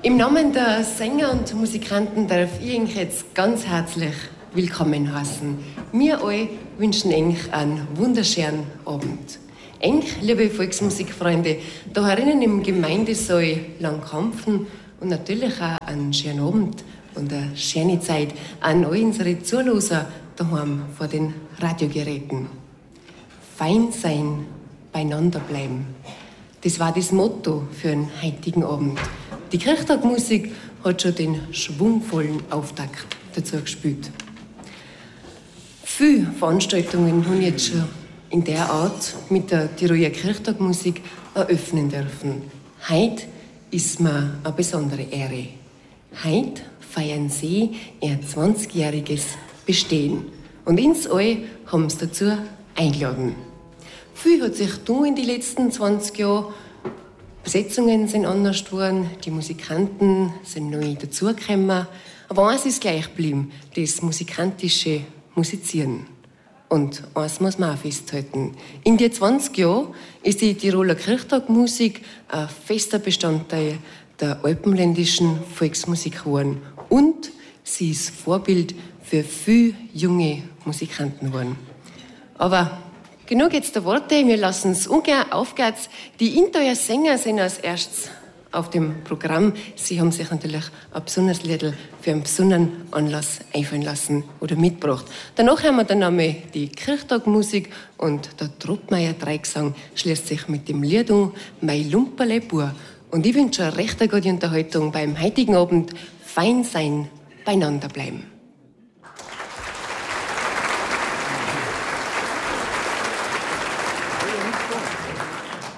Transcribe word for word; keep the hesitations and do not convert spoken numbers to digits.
Im Namen der Sänger und Musikanten darf ich euch jetzt ganz herzlich willkommen heißen. Wir alle wünschen euch einen wunderschönen Abend. Euch, liebe Volksmusikfreunde, da herinnen im Gemeindesaal Langkampfen und natürlich auch einen schönen Abend und eine schöne Zeit an all unsere Zuhörer daheim vor den Radiogeräten. Fein sein, beieinander bleiben. Das war das Motto für den heutigen Abend. Die Kirchtagmusik hat schon den schwungvollen Auftakt dazu gespielt. Viele Veranstaltungen haben jetzt schon in der Art mit der Tiroler Kirchtagmusik eröffnen dürfen. Heute ist mir eine besondere Ehre. Heute feiern sie ihr zwanzigjähriges Bestehen. Und uns alle haben sie dazu eingeladen. Viel hat sich da in den letzten zwanzig Jahren. Besetzungen sind anders geworden, die Musikanten sind neu dazugekommen. Aber eins ist gleich geblieben, das musikantische Musizieren. Und eins muss man auch festhalten. In den zwanzig Jahren ist die Tiroler Kirchtagmusik ein fester Bestandteil der alpenländischen Volksmusik geworden. Und sie ist Vorbild für viele junge Musikanten geworden. Aber genug jetzt der Worte, wir lassen es ungern aufgeht's. Die Intoer Sänger sind als erstes auf dem Programm. Sie haben sich natürlich ein besonderes Liedl für einen besonderen Anlass einfallen lassen oder mitgebracht. Danach haben wir dann einmal die Kirchtagmusik und der Troppmeier-Dreigesang schließt sich mit dem Lied an, Mein Lumperle Bur. Und ich wünsche eine recht gute Unterhaltung beim heutigen Abend. Fein sein, beieinander bleiben.